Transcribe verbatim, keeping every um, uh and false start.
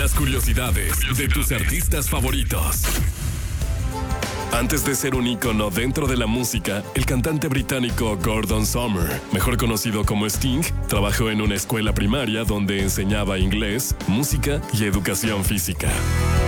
Las curiosidades de tus artistas favoritos. Antes de ser un ícono dentro de la música, el cantante británico Gordon Summer, mejor conocido como Sting, trabajó en una escuela primaria donde enseñaba inglés, música y educación física.